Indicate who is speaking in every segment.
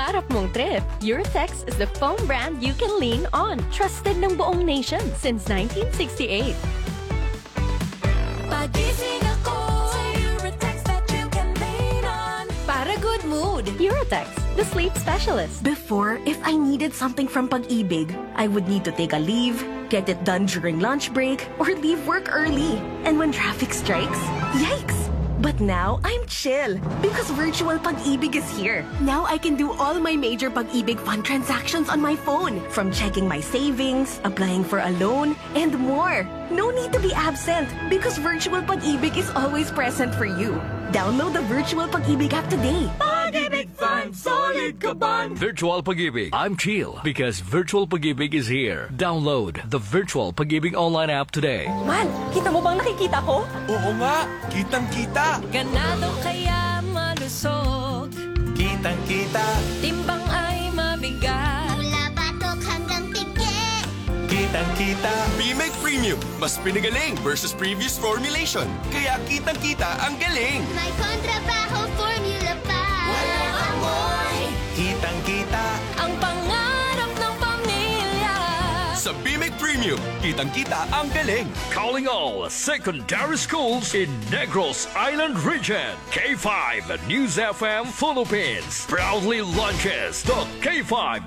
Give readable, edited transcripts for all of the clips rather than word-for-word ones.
Speaker 1: pangarap mong trip, Eurotex is the foam brand you can lean on. Trusted ng buong nation since 1968.
Speaker 2: Pagising ako sa Eurotex that you can lean on.
Speaker 1: Para good mood, Eurotex, the sleep specialist.
Speaker 3: Before, if I needed something from Pag-ibig, I would need to take a leave, get it done during lunch break, or leave work early. And when traffic strikes, yikes! But now, I'm chill because virtual Pag-ibig is here. Now I can do all my major Pag-ibig fund transactions on my phone. From checking my savings, applying for a loan, and more. No need to be absent because virtual Pag-ibig is always present for you. Download the virtual Pag-ibig app today.
Speaker 2: Pag-ibig Fund, solid ka ban.
Speaker 4: Virtual Pag-ibig. I'm chill because Virtual Pag-ibig is here. Download the Virtual Pag-ibig online app today.
Speaker 3: Man, kita mo bang nakikita ko?
Speaker 5: Oo nga, kitang-kita.
Speaker 2: Ganado kaya malusog.
Speaker 5: Kitang-kita.
Speaker 2: Timbang ay mabigat.
Speaker 6: Mula batok hanggang pigi.
Speaker 5: Kitang-kita. P-Make Premium. Mas pinagaling versus previous formulation. Kaya kitang-kita ang galing.
Speaker 6: May kontrabaho formula pa. Walang amoy.
Speaker 5: Kitang-kita.
Speaker 2: Ang pangarap ng pamilya.
Speaker 5: Sa P-Make Premium, kitang-kita ang galing.
Speaker 4: Calling all secondary schools in Negros Island region. K5 News FM Philippines proudly launches the K5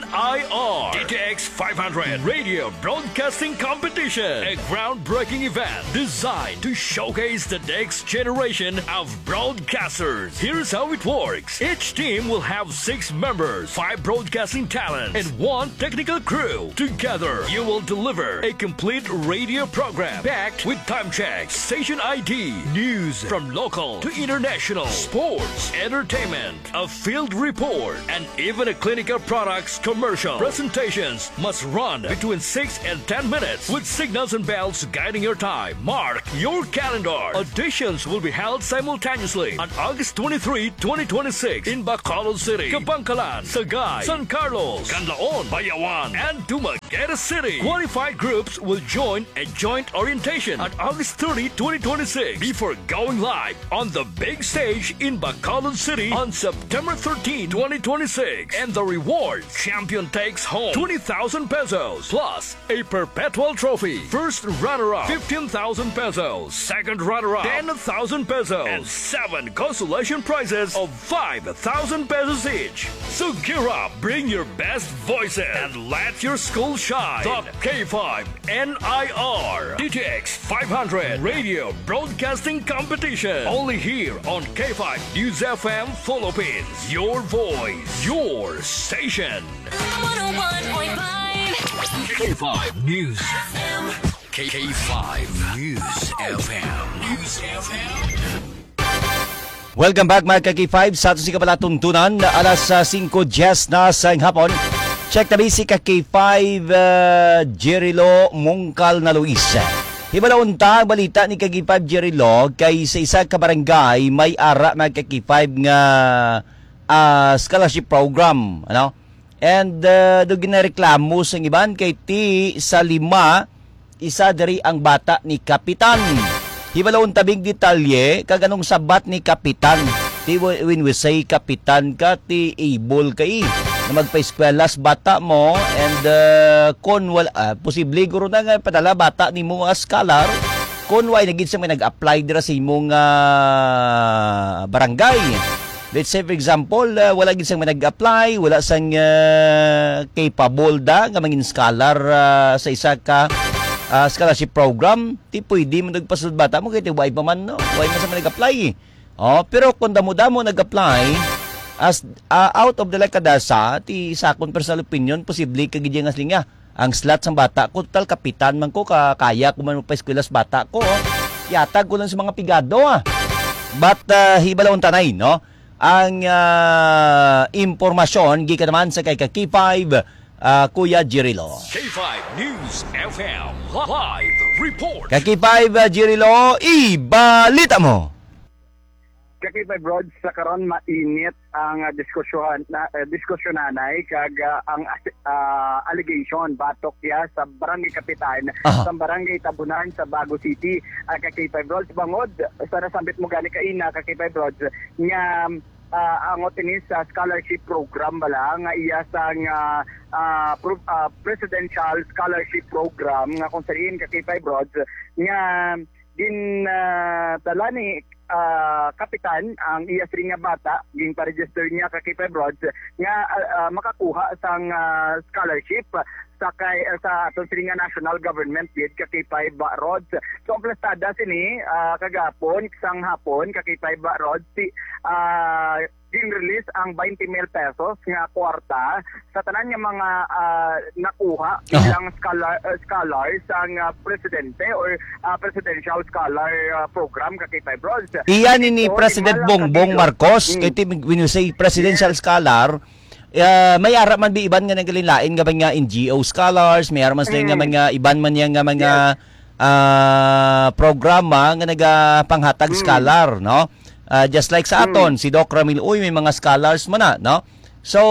Speaker 4: NIR DTX 500 Radio Broadcasting Competition, a groundbreaking event designed to showcase the next generation of broadcasters. Here's how it works. Each team will have 6 members, 5 broadcasting talents, and 1 technical crew. Together, you will deliver a complete radio program packed with time checks, station ID, news from local to international, sports, entertainment, a field report, and even a clinical products commercial. Presentations must run between 6 and 10 minutes with signals and bells guiding your time. Mark your calendar. Auditions will be held simultaneously on August 23, 2026 in Bacolod City, Kabangkalan, Sagay, San Carlos, Canlaon, Bayawan, and Dumaguete City. Qualified groups will join a joint orientation on August 30, 2026 before going live on the big stage in Bacolod City on September 13, 2026. And the reward, champion takes home 20,000 pesos plus a perpetual trophy. First runner-up, 15,000 pesos. Second runner-up, 10,000 pesos. And 7 consolation prizes of 5,000 pesos each. So gear up, bring your best voices, and let your school shine. The K5 NIR DTX 500 Radio Broadcasting Competition. Only here on K5 News FM Philippines. Your voice, your station.
Speaker 2: 101.5
Speaker 4: K5 News FM. K5 News FM. News FM.
Speaker 7: Welcome back mga Kaki5 sa ato si kapalatuntunan na alas 5:10 na sa hapon. Check na si Kaki5 Jerilo Mongkal na Luis. Hibalaon ta balita ni Kaki5 Jerilo kay sa isa ka barangay may ara mga Kaki5 nga scholarship program, ano? And do ginareklamo sa iban kay ti sa 5 isa diri ang bata ni Kapitan. Hibalawon tabing detalye kaganong sabat ni Kapitan. Ti when we say Kapitan ka, ti able kay na magpa-eskwela sa bata mo and kon wala posible guro na nga padala bata ni mo as scholar kon way nagid sa may nag-apply dira sa imong barangay. Let's say for example, wala gid sang nag-apply, wala sang capable da nga mangin scholar sa isa ka scholarship program, ti pwede mo nagpasud bata mo kay ti way pa man no, way man sa nag-apply. Oh, pero kung damo-damo nag-apply as out of the kadasa, ti sakon personal opinion, posible kagid nga slinga ang slot sa bata ko total kapitan man ko kaya ko man pa eskwela sa bata ko. Yatag ko lang sa mga pigado But hibalawon tanay no. Ang impormasyon gikan naman sa kay K5 Kuya Jirilo.
Speaker 4: K5 News FM Live Report.
Speaker 7: K5 Jirilo, ibalita mo.
Speaker 8: K5 Rods sa karon mainit ang diskusyonan kag ang allegation batok ya sa barangay kapitan sa barangay Tabunan sa Bago City. K5 Rods bangod sa nasambit mo gani kaina K5 Rods nga ang otinis sa scholarship program bala nga iya sang presidential scholarship program nga kung sariin ka K5 Rods nga din tala ni kapitan ang iya sring nga bata ging pa-register niya ka K5 Rods nga makakuha sang scholarship sa aton sring nga national government bid ka K5 Rods. So ang plastada sini kagapon sang hapon ka K5 Rods release ang 20,000 pesos nga kwarta sa tanan nga mga nakuha bilang scholars ang presidente or presidential scholar program ka K5 Rods.
Speaker 7: Iyan ni President Bongbong Marcos, kay when you say presidential scholar, may ara man bi iban nga nagalinlain nga ba nga NGO scholars, may ara man sila nga mga iban man nga mga programa nga nagapanghatag scholar, no? Just like sa aton, si Doc Ramil Uy, may mga scholars man na, no? So,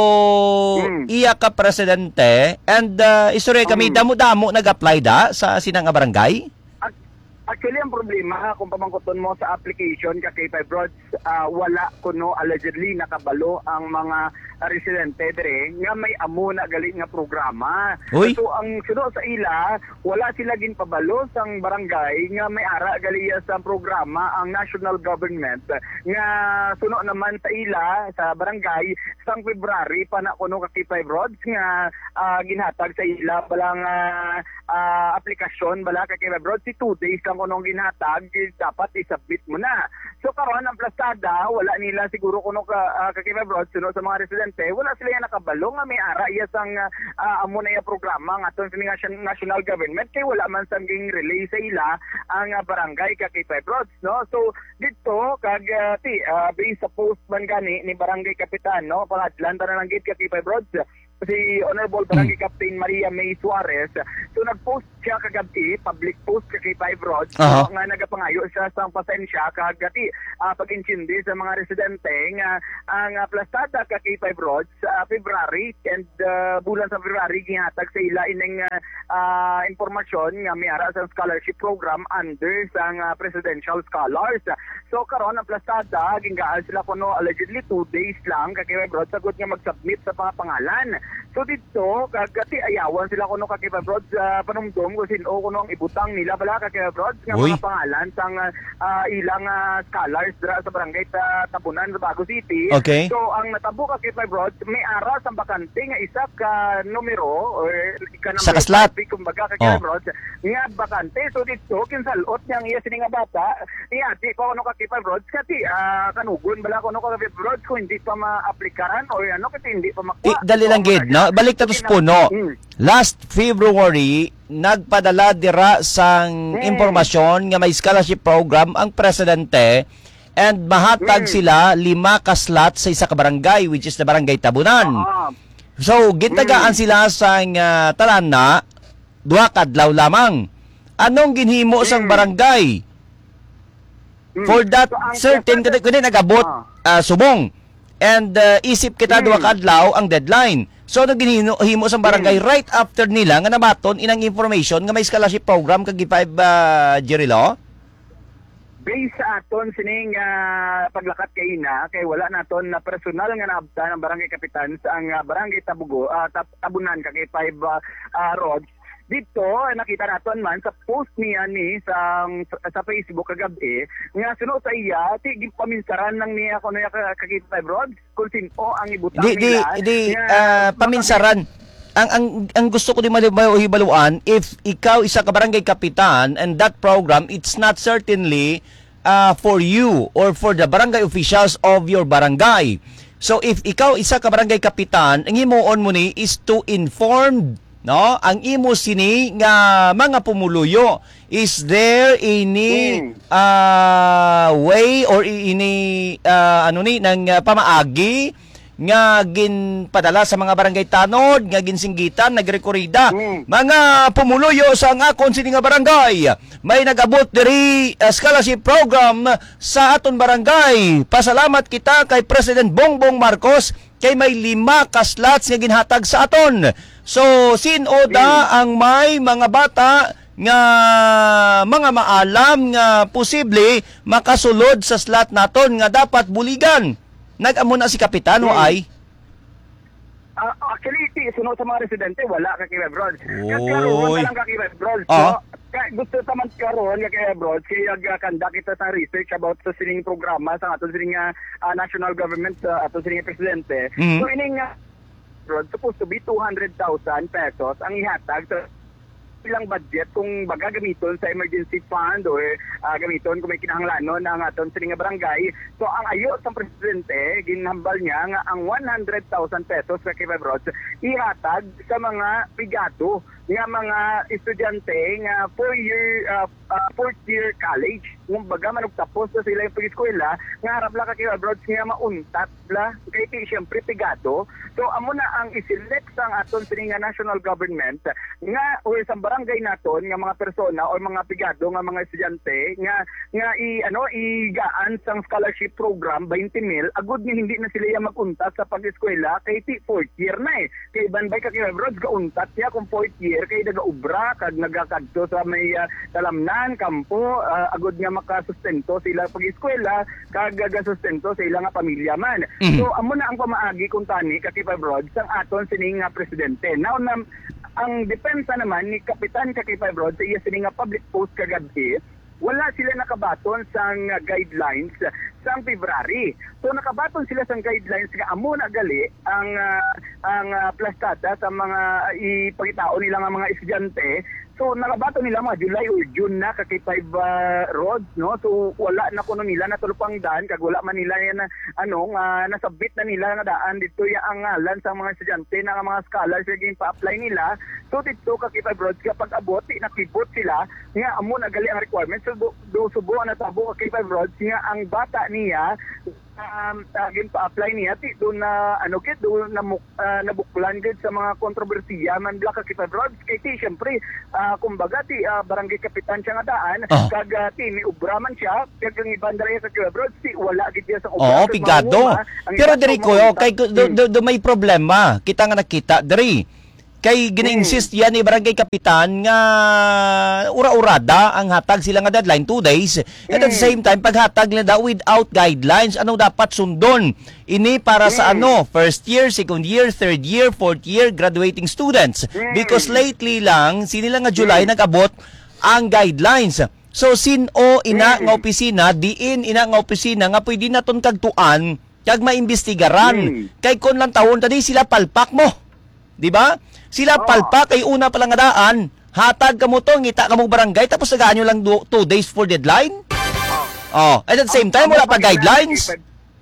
Speaker 7: iya ka presidente, and istorya kami, damo-damo nag-apply da sa sinang nga barangay?
Speaker 8: Actually, ang problema, kung pamangkuton mo sa application ka K5 Rods, wala kuno allegedly nakabalo ang mga residente dire nga may amo na gali nga programa.
Speaker 7: Uy.
Speaker 8: So ang suno sa ila, wala sila ginpabalo sang barangay nga may ara gali sa programa ang national government nga suno naman sa ila sa barangay sang February pa na kuno ka K5 Rods nga ginhatag sa ila balang aplikasyon bala ka K5 Rods si 2 days lang kunong ginhatag dapat i-submit mo na. So karon ang plastada wala nila siguro kuno ka K5 Rods suno sa mga residente wala sila yung nakabalo nga may ara iya sang amo na yung programa nga aton sa national government kay wala man sang ging relay sa ila ang barangay ka K5 Rods, no? So dito kag based sa post man gani ni barangay kapitan, no, pangadlan ta na lang gid ka K5 Rods si Honorable Barangay Captain Maria May Suarez. So nag-post siya kagabi, public post ka K5 Rods, so, nga nagapangayo siya sa pasensya kagati pag-intindi sa mga residente nga ang plastada ka K5 Rods February and bulan sa February gihatag sa ila ining informasyon nga may ara sa scholarship program under sang presidential scholars. So karon ang plastada gingaan sila kuno allegedly 2 days lang ka K5 Rods sagot nga mag-submit sa mga pangalan. So dito kagati ayawan sila kuno ka K5 Rods panumdum kung sino kuno ang ibutang nila bala ka K5 Rods nga mga pangalan sang ilang scholars dira sa barangay Tabunan sa Bago City.
Speaker 7: Okay.
Speaker 8: So ang natabo ka K5 Rods may ara sa bakante nga isa ka numero or ka
Speaker 7: sa kaslat
Speaker 8: kumbaga ka K5 Rods nga bakante. So dito kinsalot niyang iya sini nga bata iya di ko kuno ka K5 Rods kati kanugon bala kuno ka K5 Rods kung hindi pa ma-aplikaran o ano kasi hindi pa makuha.
Speaker 7: Dali lang gid, no? Balik ta tos puno. Last February nagpadala dira sang impormasyon nga may scholarship program ang presidente and mahatag sila 5 ka slot sa isa ka barangay which is the Barangay Tabunan. So gitagaan sila sang tanan na 2 kadlaw lamang. Anong ginhimo sang barangay? For that certain kundi nagabot subong. And isip kita 2 kadlaw ang deadline. So naginhimo sa barangay right after nila nga nabaton inang information nga may scholarship program kag K5 Jerry Law.
Speaker 8: Based sa aton sining paglakat kay ina kay wala naton na personal nga naabtan ang barangay kapitan sa ang barangay Tabunan kag K5 Rods. Dito nakita naton man sa post niya ni sa Facebook kagabi nga suno sa iya ti paminsaran nang niya kuno ka K5 Rods kung sino ang ibutang nila.
Speaker 7: Paminsaran ang gusto ko di mahibaluan if ikaw isa ka barangay kapitan and that program it's not certainly for you or for the barangay officials of your barangay. So if ikaw isa ka barangay kapitan ang himuon mo ni is to inform no ang imo sini nga mga pumuluyo is there any way or any ano ni nang pamaagi nga ginpadala sa mga barangay tanod nga ginsinggitan nagrekorida mga pumuluyo sa nga akon sini nga barangay may nagabot diri scholarship program sa aton barangay. Pasalamat kita kay President Bongbong Marcos kay may 5 ka slots nga ginhatag sa aton. So sinoda ang may mga bata nga mga maalam nga posible makasulod sa slot naton nga dapat buligan. Nag-amo na si kapitan o ay?
Speaker 8: Actually, sunod sa mga residente, wala ka kay Brods.
Speaker 7: Oy.
Speaker 8: Karoon ka lang ka kay Brods.
Speaker 7: Ah.
Speaker 8: Gusto naman karoon ka kay Brods, kaya kanda kita sa research about sa sining programa sa aton sining national government sa aton sining presidente.
Speaker 7: Mhm.
Speaker 8: So ining Brods supposed to be 200,000 pesos ang ihatag sa ilang budget kung baga gamiton sa emergency fund or gamiton kung may kinahanglanon ang aton sining barangay. So ang ayo sa presidente ginhambal niya nga ang 100,000 pesos sa kay Brods ihatag sa mga pigado nga mga estudyante nga fourth year college. Kung baga manugtapos na sila yung pag-eskwela, nga harap lang kay Brods nga mauntat la kay siyempre pigado. So amo na ang iselect sang aton sining national government nga o sa barangay naton nga mga persona o mga pigado nga mga estudyante nga igaan sang scholarship program 20,000 agud nga hindi na sila maguntat sa pag-eskwela kay fourth year na kay banbay ka kay Brods gauntat niya kung fourth year kay nagaubra kag nagakadto sa may talamnan kampo agud nga makasustento sila pag-eskwela kag gagasustento sa ilang pamilya man. So amo na ang pamaagi kung tani ka kay Brods sang aton sining presidente. Now ang depensa naman ni Kapitan Kakipay Brods sa iya sining public post kagabi, wala sila nakabaton sang guidelines sang February. So nakabaton sila sang guidelines nga amo na gali ang plastada sa mga ipakitao nila nga mga estudyante. So nakabaton nila mga July or June na kay 5 roads, no? So wala na kuno nila natulupang daan kag wala man nila yan nasabit na nila nga daan dito ya ang ngalan sa mga estudyante na mga scholars nga pa-apply nila. So dito kay 5 roads kapag abot nakibot sila nga amo na gali ang requirements. So subo na tabo kay 5 roads nga ang bata niya tagin pa-apply niya doon na doon na nabuklan gid sa mga kontrobersiya man bla ka kay 5 roads kay syempre kumbaga barangay kapitan siya nga daan kag ni ubraman siya kag ang ibang dara sa kay 5 roads wala gid siya sa ubra.
Speaker 7: Pigado. Pero diri ko kay do may problema kita nga nakita diri. Kay gina-insist yan ni barangay kapitan nga ura-urada ang hatag sila nga deadline 2 days. At at the same time paghatag nila without guidelines ano dapat sundon ini para sa first year, second year, third year, fourth year graduating students. Because lately lang sinila nga July nag-abot ang guidelines. So sino ina nga opisina diin ina nga opisina nga pwede naton kagtuan kag maimbestigaran. Kay kon lang taon tadi sila palpak mo. Di ba? Sila palpak kay una pa lang nga daan. Hatag ka mo to, ngita ka mong barangay tapos nagaan nyo lang 2 days for deadline. At the same time wala pa guidelines.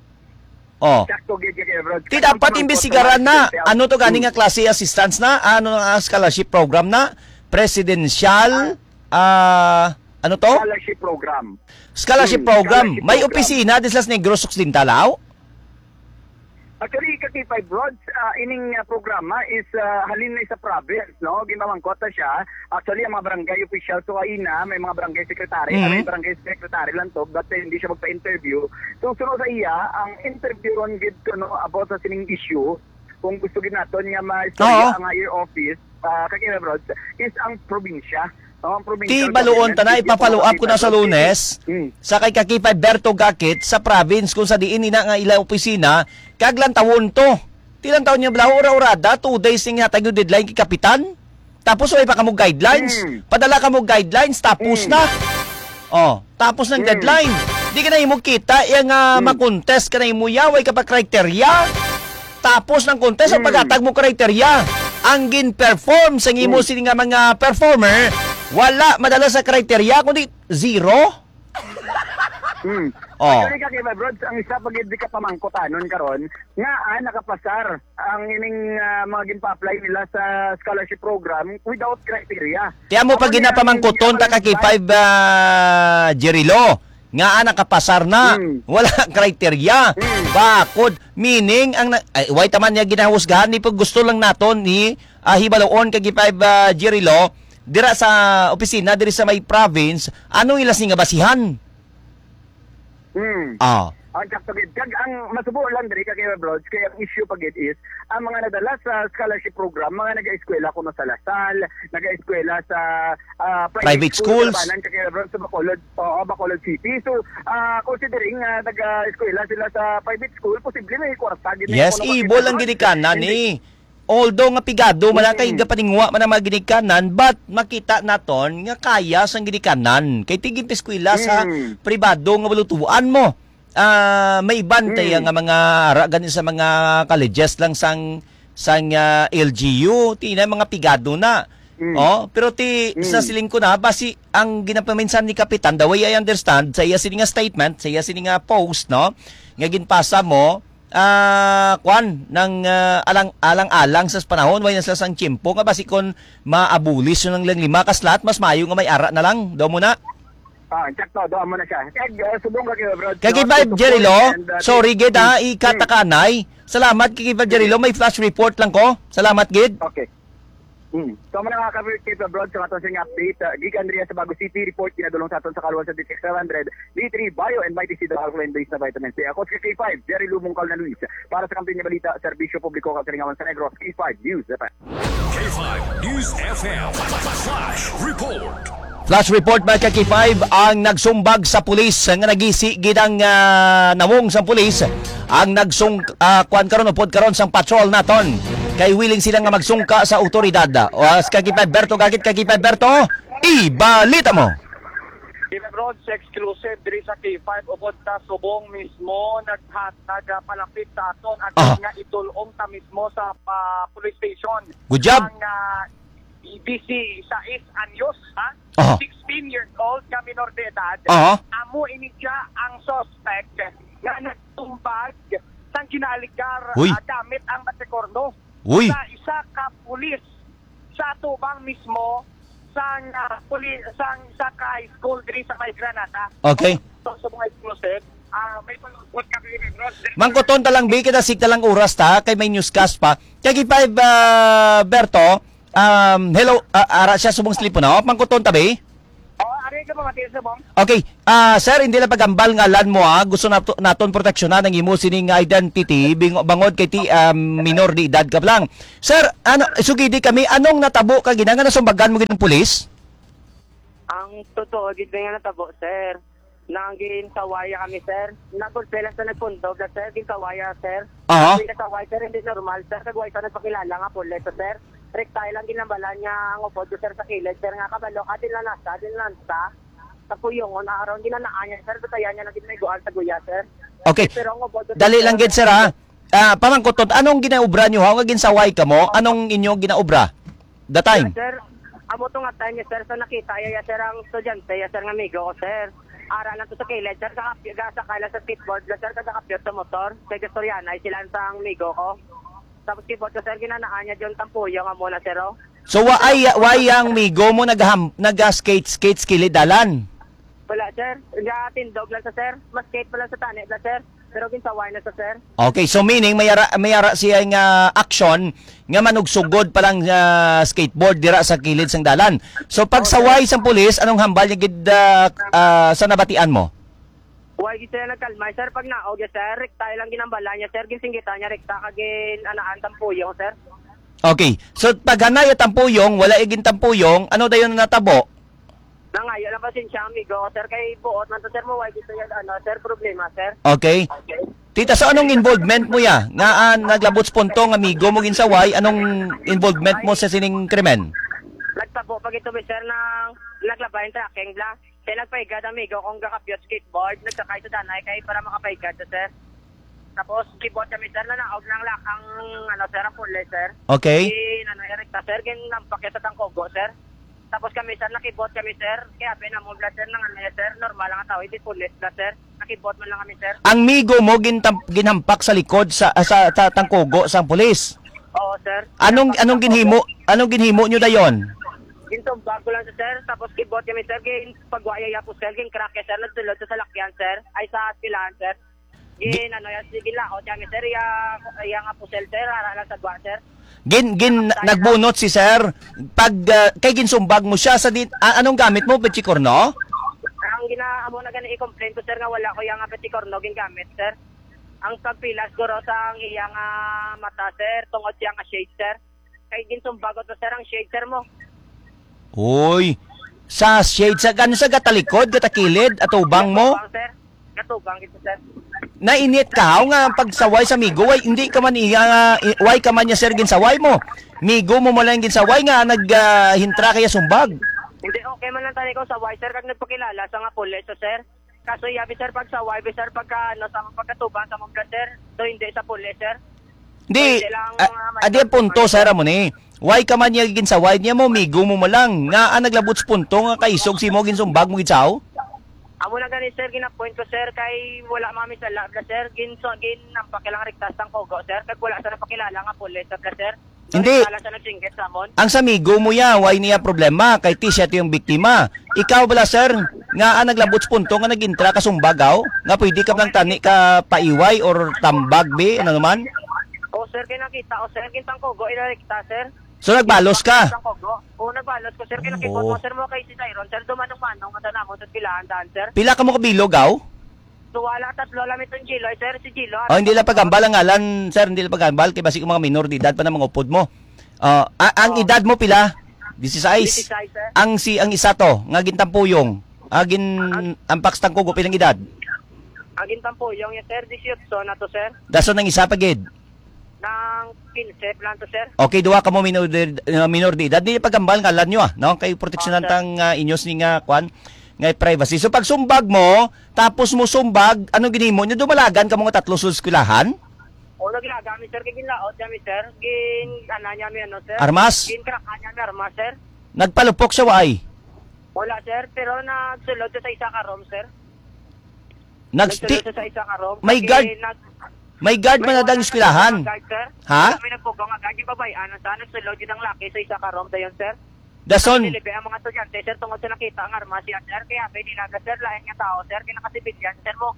Speaker 7: Di dapat imbestigaran na. Ano to ganing nga klase assistance na? Ano nga scholarship program na? Presidential ano to?
Speaker 8: Scholarship program.
Speaker 7: Scholarship program. May opisina di sa Negros din talaw?
Speaker 8: Actually, kay 5 roads, ining programa is halin na sa province, no? Ginawang kota siya. Actually, ang mga barangay official so na may mga barangay secretary, may barangay secretary lang to, but hindi siya magpa-interview. So, sunod sa iya, ang interview ron gid ko no about sa sining issue, kung gusto gid naton nga ma-istorya ang higher office, kay 5 roads, is ang probinsya.
Speaker 7: Ti baluon ta na ipa-follow up ko na sa Lunes sa kay Kakipay Berto Gakit sa province kung sa diin ina nga ila opisina kaglan tawon to. Tilang taon niya bla ura-urada 2 days ning hatag yung deadline kay kapitan. Tapos way pa kamo guidelines. Padala kamo guidelines tapos na. Tapos ng deadline. Di ka na imo kita yang ma-contest ka na imo yaway kapag criteria. Tapos ng contest ang paghatag mo criteria. Ang gin-perform sa imo sini nga mga performer wala madala sa kriteria kundi 0.
Speaker 8: Actually kay 5 roads ang isa pag di ka pamangkotanon karon nga nakapasar ang ining mga ginpa-apply nila sa scholarship program without criteria.
Speaker 7: Kaya mo pag ginapamangkoton ta kay 5 Jerilo nga nakapasar na wala kriteria bakod meaning ang way taman niya ginahusgahan ni pag gusto lang naton ni hibaloon kay 5 Jerilo dira sa opisina diri sa may province ano ilas ni nga basihan.
Speaker 8: Ang kakpagid. Kag ang masubo lang diri kay Brods, kaya ang issue pagid is ang mga nadala sa scholarship program, mga nag-eskwela kuno sa Lasal, nag-eskwela sa
Speaker 7: Private schools.
Speaker 8: Sa kay Brods sa Bacolod City. So, considering nag-eskwela sila sa private school, posible may kwarta gid.
Speaker 7: Yes, ibol ang ginikanan eh. Although nga pigado man kay gapaningwa man ang mga ginikanan, but makita naton nga kaya sang ginikanan. Kay tigid eskwela sa pribado nga balutuan mo. May bantay nga mga ganin sa mga colleges lang sang LGU, tina mga pigado na. Pero sa siling ko na basi ang ginapaminsan ni Kapitan, the way I understand, sa iya sini nga statement, sa iya sini nga post, no, nga ginpasa mo ng alang-alang sa panahon way na sila sang tiyempo nga basi kon maabulis yun ng lima kas lahat mas mayo nga may ara na lang daw mo na.
Speaker 8: Sakto, doon mo na siya. Subong ka kayo, bro.
Speaker 7: Kay Vibe Jerilo, sorry gid ha, ikatakanay. Salamat kay Vibe Jerilo, may flash report lang ko. Salamat gid.
Speaker 8: Okay. So mga nakaka-cover kayo abroad sa aton sing update. Gikan Andrea sa Bago City report kinadulong sa aton sa kaluwan sa District 700, D3 Bio and Mighty Seed Alkaline Base na vitamin C. Ako si K5, Jerry Lumong Calna Luis. Para sa kampanya balita, serbisyo publiko Kalingawan sa Negros, K5 News FM.
Speaker 4: K5 News FM. Flash report.
Speaker 7: Flash report mga K5, ang nagsumbag sa pulis nga nagisi gidang namong sa pulis ang kuan karon upod karon sang patrol naton. Kay willing sila nga magsungka sa otoridad. O K5 Berto, gagit K5 Berto, ibalita mo.
Speaker 9: K5 Roads exclusive diri sa K5 upod ta subong mismo nagpalapit sa aton at nga itulong ta mismo sa police station.
Speaker 7: Good job.
Speaker 9: Ang EBC sa Anyos, 16 years old ka minor de edad. Amo inidya ang suspect nga nagtumbag sang ginaalikar gamit ang batikorno. Sa isa ka pulis sa tubang mismo sang high school diri sa May Granada.
Speaker 7: Okay.
Speaker 9: So mga exclusive, may palugod ka kay Bros.
Speaker 7: Mangkoton ta lang bi kita sig talang oras ta kay may newscast pa. Kay K5 Berto, hello, ara siya subong slip no. Mangkoton ta bi?
Speaker 9: Ari ka ba matil sa bong?
Speaker 7: Okay. Sir, hindi lang pagambal ngalan mo ha. Gusto naton proteksyonan ang imo sining identity bangod kay minor di edad ka lang. Sir, sugidi kami anong natabo ka ginanga nasumbagan mo gid pulis?
Speaker 9: Ang totoo gid nga natabo, sir. Nangin kawaya kami, sir. Nagulpela sa nagpundog na, sir. Kawaya, sir. Hindi kawaya, sir. Hindi normal, sir. Kagway sa nagpakilala nga pulis, sir. Rektay lang ginambalan niya ang upod, sir, sa kilid, sir. Nga kabalo, adin lang nasa. Sa puyong, araw, ginanaan niya, sir. Tatayan niya lang din may guan sa guya, sir.
Speaker 7: Okay. Dali lang gid, sir, ha. Pamangkotot, anong ginaubra niyo, ha? Nga ginsaway ka mo? Anong inyo ginaubra? The time?
Speaker 9: Sir, amo to nga time niya, sir. Sa nakita ya, sir, ang estudyante, ya, sir, ng amigo ko, sir. Ara lang to sa kilid, sir, sakala sa skateboard, sir, kakapyot sa motor, sa Gastoriana, sila sa amigo ko. Tapos kipot ko, sir, ginanaan niya dyan tampuyo nga muna, sir, oh.
Speaker 7: So, why ang migo mo nag-skate skilidalan?
Speaker 9: Wala, sir. Tindog lang sa, sir. Mas skate pa lang sa tani, sir. Pero ginsaway na sa, sir.
Speaker 7: Okay, so meaning may ara siya nga action nga manugsugod pa lang skateboard dira sa kilid sang dalan. So pag saway sang pulis, anong hambal niya gid sa nabatian mo?
Speaker 9: Why gid sir nagkalmay, sir, pag naog ya, sir, rekta lang ginambala niya, sir, ginsinggita niya rekta kagin anaan tampuyong, sir.
Speaker 7: Okay. So pag hanay tampuyong, wala igin tampuyong, ano dayon na natabo?
Speaker 9: Nangayo lang kasi siya amigo, sir, kay buot man to, sir, mo why gid yan sir, problema, sir.
Speaker 7: Okay. Tita, so anong involvement mo ya? Nga naglabot spontong amigo mo ginsaway, anong involvement mo sa sining krimen?
Speaker 9: Nagtabo pag ito, sir, nang naglabayan tracking lang. Kaya nagpaigad amigo kung kakapyot skateboard, nagsakay sa danay kay para makapaigad, sir. Tapos keyboard kami, sir, na naog ng lakang sir, ang pulis, sir.
Speaker 7: Okay.
Speaker 9: Erekta, sir, ginampak sa tangkogo, sir. Tapos kami, sir, nakibot kami, sir. Kaya pinamog na, sir, sir, normal lang ang tao, hindi pulis na, sir. Nakibot man lang kami, sir.
Speaker 7: Ang migo mo ginampak sa likod sa tangkogo sa pulis.
Speaker 9: Oo, sir.
Speaker 7: Anong ginhimo nyo dayon?
Speaker 9: Gintumbag ko lang sa, sir. Tapos kibot kami, sir. Pagwayaya po, sir. Ginkrake, sir. Nagtulod sa lakyan, sir. Ay sa pilahan, sir. Sige laot kami, sir. Yang apusel, sir. Hara lang sa gwa, sir. Nagbunot si sir. Pag kay ginsumbag mo siya sa anong gamit mo, Pichikorno? Ang ginaamo na gani i-complain ko, sir, nga wala ko yung petikorno gingamit, sir. Ang pagpilas guro sa ang iyang mata, sir, tungod siya nga shade, sir. Kay ginsumbagot to, sir, ang shade, sir mo.
Speaker 7: Uy, sa shade, sa gano'n sa gatalikod, gatakilid, atubang mo?
Speaker 9: Katubang, sir. Katubang ito, sir.
Speaker 7: Nainit ka, nga pagsaway sa migo, way, hindi ka man way ka man niya, sir, ginsaway mo. Migo mo lang ginsaway nga, naghintra kaya sumbag.
Speaker 9: Hindi, okay man lang tani ko sa sir, kag nagpakilala sa nga pulis, so, sir. Kaso yabi, sir, pag sa sir, pagka, sa pagkatuban sa mga sir, so hindi sa pulis, sir.
Speaker 7: Hindi,
Speaker 9: Hindi lang,
Speaker 7: adi punto, sir, mo ni. Way ka man niya ginsaway niya mo, migo mo lang. Nga, naglabot sa punto, nga kaisog si mo ginsumbag mo gitsaw.
Speaker 9: Amo na gani, sir, ginapoint ko, sir, kay wala mami sa lab, sir. Nampakilang rektas ang kogo, sir. Kag wala sa napakilala nga pulis, sir.
Speaker 7: Hindi.
Speaker 9: Wala sa nagsingkit sa amon.
Speaker 7: Ang sa migo mo ya, why niya problema, kay siya yung biktima. Ikaw bala, sir, nga naglabot sa punto, nga nagintra ka sumbagaw, nga pwede ka lang tani ka paiway or tambag, be, ano naman?
Speaker 9: O, sir, kinakita, sir, kintang kogo, inarekta, sir.
Speaker 7: So, nagbalos ka?
Speaker 9: Oo, nagbalos ko, sir. Kinakipot mo, sir, mo kay si Tyron, sir, dumanong-manong, matana mo, sa pilaan, sir.
Speaker 7: Pila ka mo kabilog, aw?
Speaker 9: So, wala tatlo lang itong Gilo, sir, si Gilo.
Speaker 7: Oh, hindi lang pagambal ang ngalan, sir, hindi lang pagambal, kay basi mga minor di edad pa na mga upod mo. Ang edad mo pila? 16.
Speaker 9: 16, sir.
Speaker 7: Ang isa to, nga gintampuyong, ang pakstang kugo, pilang edad?
Speaker 9: Agin tampo, yung sir, 18 na to, sir.
Speaker 7: Daso ng isa pagid?
Speaker 9: Ng 15 plan to, sir.
Speaker 7: Okay, duwa ka mo minor di edad, hindi pagambal ang ngalan nyo, no? Kay proteksyonan tang inyos ni nga, kwan, nga privacy. So pag sumbag mo, tapos mo sumbag, anong ginimo nyo? Dumalagan ka mga 3 sulskulahan?
Speaker 9: O naglagami, sir, kay ginlaot niya, sir. Niya mi, ano, sir.
Speaker 7: Armas?
Speaker 9: Ginkraka niya mi, armas, sir.
Speaker 7: Nagpalupok sa way?
Speaker 9: Wala, sir, pero nagsulod sa isa ka room, sir.
Speaker 7: Nagsti...
Speaker 9: Nagsulod sa isa ka room.
Speaker 7: May
Speaker 9: Kasi
Speaker 7: guard? May guard man na dang eskwelahan? Ha?
Speaker 9: May nagpugaw nga guard, yung babayan, saan nagsulod yun ang laki sa isa ka room, dayon, sir.
Speaker 7: Dason?
Speaker 9: Nilibe ang mga estudyante, sir, tungkol sa nakita ang armas siya, sir. Kaya pwede naga, sir, lahat nga tao, sir, kinakasibilyan, sir mo.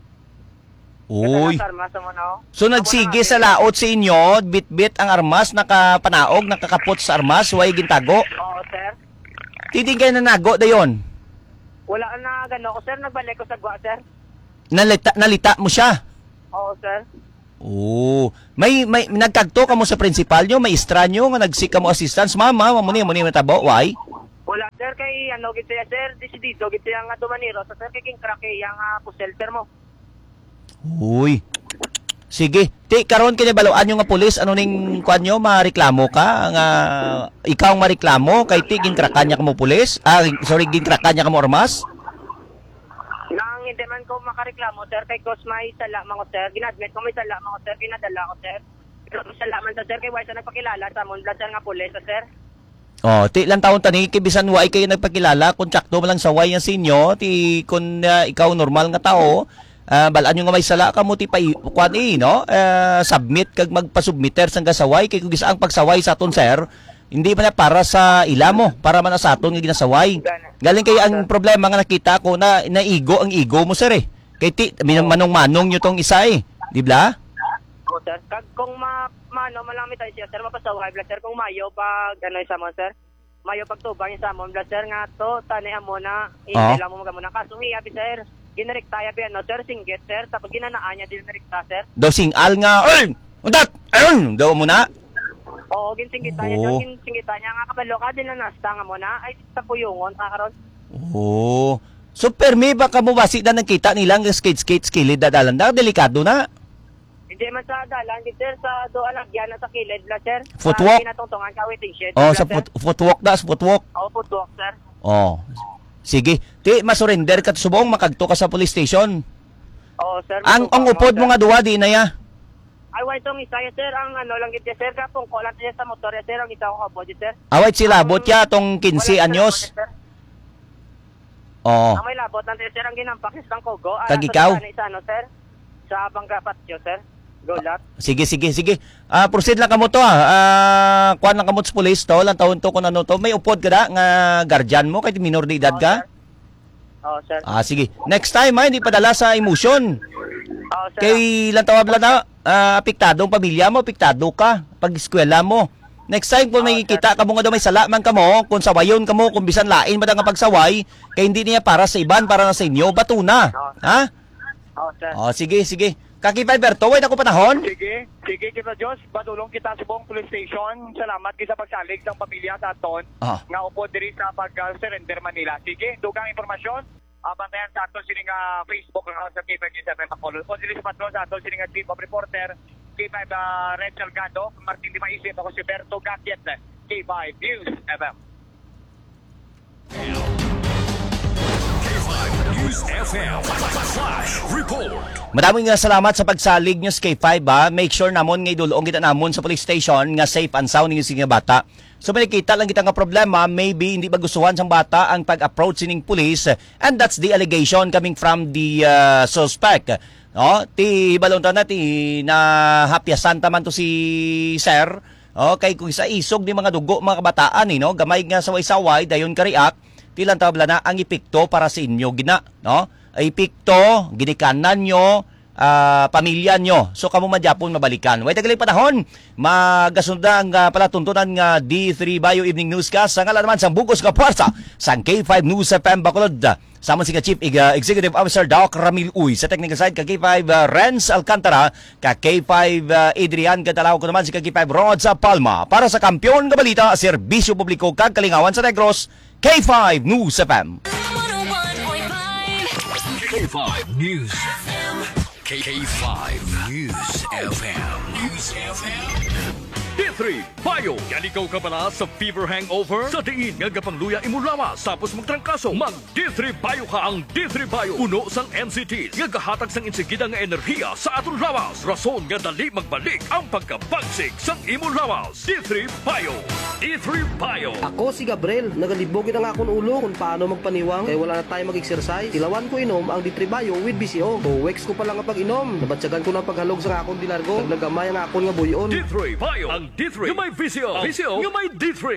Speaker 7: Uy.
Speaker 9: Armas mo na,
Speaker 7: So nagsige sa laot sa inyo, bit-bit ang armas, nakapanaog, nakakapot sa armas, way gintago?
Speaker 9: Oo, sir.
Speaker 7: Titigay na nago dayon?
Speaker 9: Wala na gano ko, sir, nagbalik ko sa gwa, sir.
Speaker 7: Nalita mo siya?
Speaker 9: Oo, sir.
Speaker 7: Oo. May nagkagto ka mo sa principal nyo, may istra nyo, nga nagsik ka mo assistance, mama, mo ni matabo, why?
Speaker 9: Wala, sir, kay ano, gito ya, sir, disidido, gito yung dumaniro, so, sir, kay king crack, yung pusel, sir mo.
Speaker 7: Uy. Sige. Karon kinibaluan nyo nga pulis, ano ning kwan nyo, mareklamo ka? Nga, ikaw mareklamo, kay ginkrakan niya ka mo pulis? Ginkrakan niya ka mo armas?
Speaker 9: Nang hindi man ko makareklamo, sir, kay Cos may sala mga, sir. Ginadmit ko may sala mga, sir, ginadala ko, sir. Pero salaman sa, sir, kay Wisa nagpakilala sa Mundla, sir, nga pulis, sir.
Speaker 7: Oh, lang taon tani kibisan wa kayo nagpakilala, kontakto mo lang sa way yan sa inyo, kun ikaw normal nga tao, balaan nyo nga may sala ka mo ti pa kwan no? Submit kag magpasubmitter sang gasaway kay kung ang pagsaway sa aton, sir, hindi man na para sa ila mo, para man na sa aton nga ginasaway. Galing kay ang problema nga nakita ko na naigo ang ego mo, sir, eh. Kay manong-manong nyo tong isa, eh. Di ba?
Speaker 9: O, sir, kag kung mano malami tayo siya, sir, mapasaway bla, sir, kung mayo pag ano sa mo, sir. Mayo pagtubang sa mo bla, sir, nga to tani mo na hindi lang mo magamuna kaso hiyabi, sir. Ginrekta ya no, sir, singgit, sir, tapos ginanaan niya din rekta, sir.
Speaker 7: Daw singal nga, oy, untat, ayun, daw mo na.
Speaker 9: Oo, ginsinggita niya, ginsinggita niya nga kabalo ka din na nasta nga mo na, ay sa puyungon, kakaroon.
Speaker 7: Oo. So, permi, baka mo basi na nakita nilang skate skilid na dalan na, delikado na.
Speaker 9: Hindi man sa dalan, sir, sa doon lagyan na sa kilid, bla, sir.
Speaker 7: Footwalk?
Speaker 9: Sa pinatungtungan ka, waiting shed.
Speaker 7: Oh,
Speaker 9: bla,
Speaker 7: sa footwalk na, sa footwalk.
Speaker 9: Oo, footwalk, sir.
Speaker 7: Oh. Sige. Masurrender ka subong, makagto ka sa police station.
Speaker 9: Oo, sir.
Speaker 7: Ang upod mo nga duwa, di na ya.
Speaker 9: Ay, wait, itong isa, sir, ang ano lang gito, sir, kapong ko lang siya sa motor, sir, ang isa ko kabod, sir.
Speaker 7: Await sila, bot ya, tong 15 anyos. Oo.
Speaker 9: Ang may labot lang, sir, ang ginampak ng kogo.
Speaker 7: Tag ikaw?
Speaker 9: Sa ano, sir? Sa Bangga Patio, sir. Golat.
Speaker 7: Sige. Proceed lang kamo to, kuan lang kamo sa police to, lang taon to kung ano to. May upod ka na, nga guardian mo, kahit minor de edad ka?
Speaker 9: Oo, sir.
Speaker 7: Sige. Next time, hindi padala sa emotion.
Speaker 9: Oo, sir.
Speaker 7: Kay lang tawag lang na, apektado ang pamilya mo, apektado ka, pag eskwela mo. Next time kung may kita kamo nga daw may sala man kamo, kung sawayon kamo, kung bisan lain ba nga pagsaway, kay hindi niya para sa iban, para na sa inyo, batuna. Ha?
Speaker 9: Sir.
Speaker 7: Sige. Kaki Berto, wait ako panahon.
Speaker 9: Sige, kita Diyos. Badulong kita sa buong police station. Salamat sa pagsalig ng pamilya sa aton. Nga upo diri sa pag-surrender Manila. Sige, dugang informasyon. Bantayan sa aton sining Facebook sa K5 News FM Bacolod. O diri sa patron sa aton sining team of reporter K5 Red Salgado, Martin Di Maisip, ako si Berto Gakiet, K5 News FM.
Speaker 4: News FM Flash Report.
Speaker 7: Maraming salamat sa pagsalig nyo sa K5 ba. Make sure namon nga idulong kita namon sa police station nga safe and sound ninyo sige bata. So makikita lang kita nga problema, maybe hindi ba gustuhan sang bata ang pag-approach sining police, and that's the allegation coming from the suspect. No, ti balon ta na ti na hapyasan taman to si sir. Kay kung sa isog ni mga dugo mga kabataan no, gamay nga saway-saway dayon kariak. Tilang tabla na ang ipikto para sa inyo gina, no? Ipikto, ginikanan nyo, pamilya nyo. So kamo madyapon mabalikan. Way tagalay panahon, magasunda ang palatuntunan nga D3 Bio Evening Newscast. Sa ngalan naman sa bugos nga puwersa sa K5 News FM Bacolod. Sama si Chief Executive Officer Doc Ramil Uy. Sa technical side, K5 Renz Alcantara, K5 Adrian Catalaw ko naman si K5 Rod sa Palma. Para sa kampiyon nga balita, serbisyo publiko kag kalingawan sa Negros, K5 News FM.
Speaker 2: 101.5
Speaker 4: K5 News FM. K5 News FM. News FM. D3 Bio. Yan ikaw ka pala sa fever hangover? Sa diin nga gapangluya imo lawas tapos magtrangkaso. Mag D3 Bio ka ang D3 Bio. Puno sang NCT nga gahatag sang insigida nga enerhiya sa aton lawas. Rason nga dali magbalik ang pagkabagsik sang imo lawas. D3 Bio. D3 Bio.
Speaker 10: Ako si Gabriel, nagalibogin ang akong ulo kung paano magpaniwang kaya wala na tayo mag-exercise. Tilawan ko inom ang D3 Bio with BCO. 2 weeks ko pa lang pag inom. Nabatsagan ko ng paghalog sa akong dilargo. Naglagamay ang akong nga buyon.
Speaker 4: D3 Bio. Ang D3 nga may VCO. VCO nga may D3.